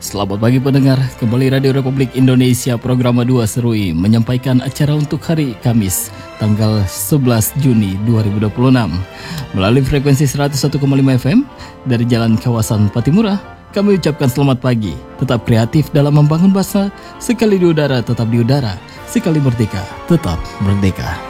Selamat pagi pendengar, kembali Radio Republik Indonesia Programa 2 Serui menyampaikan acara untuk hari Kamis tanggal 11 Juni 2026 melalui frekuensi 101,5 FM dari Jalan Kawasan Patimura. Kami ucapkan selamat pagi, tetap kreatif dalam membangun bangsa, sekali di udara tetap di udara, sekali merdeka tetap merdeka.